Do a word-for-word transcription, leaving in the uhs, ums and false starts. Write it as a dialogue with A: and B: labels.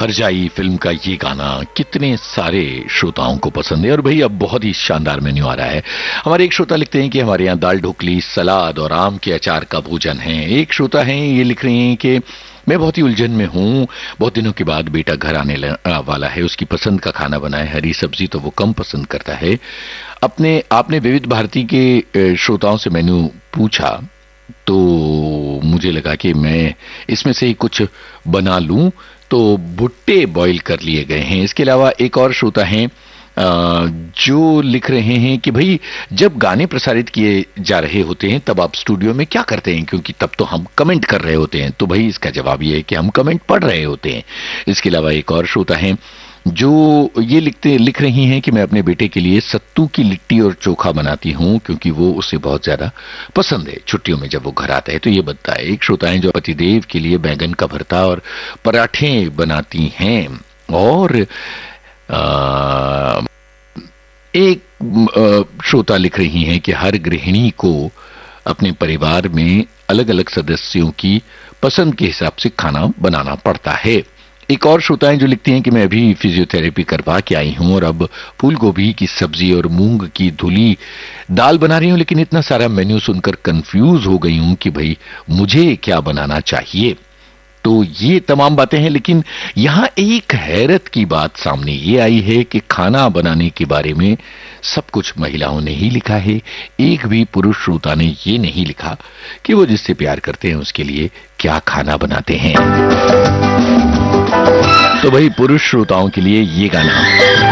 A: हरजाई film का ये गाना कितने सारे श्रोताओं को पसंद है और भाई अब बहुत ही शानदार मेन्यू आ रहा है। हमारे एक श्रोता लिखते हैं कि हमारे यहाँ दाल ढोकली, सलाद और आम के अचार का भोजन है। एक श्रोता हैं, ये लिख रहे हैं कि मैं बहुत ही उलझन में हूँ, बहुत दिनों के बाद बेटा घर आने वाला है, उसकी पसंद का खाना बनाए, हरी सब्जी तो वो कम पसंद करता है। अपने आपने विविध भारती के श्रोताओं से मेन्यू पूछा तो मुझे लगा कि मैं इसमें से ही कुछ बना लूं, तो भुट्टे बॉईल कर लिए गए हैं। इसके अलावा एक और श्रोता हैं जो लिख रहे हैं कि भाई जब गाने प्रसारित किए जा रहे होते हैं तब आप स्टूडियो में क्या करते हैं, क्योंकि तब तो हम कमेंट कर रहे होते हैं। तो भाई इसका जवाब ये है कि हम कमेंट पढ़ रहे होते हैं। इसके अलावा एक और श्रोता हैं जो ये लिखते लिख रही हैं कि मैं अपने बेटे के लिए सत्तू की लिट्टी और चोखा बनाती हूं क्योंकि वो उसे बहुत ज्यादा पसंद है छुट्टियों में जब वो घर आता है। तो ये बताता है। एक श्रोता है जो पतिदेव के लिए बैंगन का भरता और पराठे बनाती हैं। और आ, एक श्रोता लिख रही हैं कि हर गृहिणी को अपने परिवार में अलग अलग सदस्यों की पसंद के हिसाब से खाना बनाना पड़ता है। एक और श्रोता है जो लिखती हैं कि मैं अभी फिजियोथेरेपी करवा के आई हूं और अब फूल गोभी की सब्जी और मूंग की धुली दाल बना रही हूं, लेकिन इतना सारा मेन्यू सुनकर कंफ्यूज हो गई हूं कि भाई मुझे क्या बनाना चाहिए। तो ये तमाम बातें हैं, लेकिन यहां एक हैरत की बात सामने ये आई है कि खाना बनाने के बारे में सब कुछ महिलाओं ने ही लिखा है। एक भी पुरुष श्रोता ने ये नहीं लिखा कि वो जिससे प्यार करते हैं उसके लिए क्या खाना बनाते हैं। तो भाई पुरुष श्रोताओं के लिए ये गाना